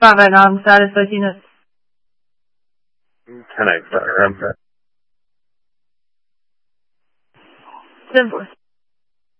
爸爸nám satisfacines. Can I fire him? Simplest.